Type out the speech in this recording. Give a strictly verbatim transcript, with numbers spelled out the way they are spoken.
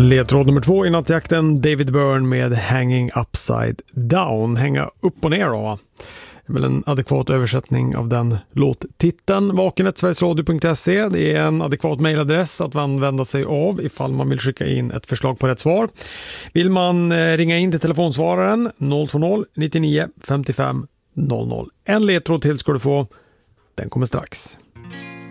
Ledtråd nummer två i nattjakten, David Byrne med Hanging Upside Down. Hänga upp och ner då, va? Det är väl en adekvat översättning av den låttiteln. Vakenet sverigesradio punkt se. Det är en adekvat mejladress att använda sig av ifall man vill skicka in ett förslag på rätt svar. Vill man ringa in till telefonsvararen noll två noll nittionio femtiofem noll noll. En ledtråd till ska du få. Den kommer strax.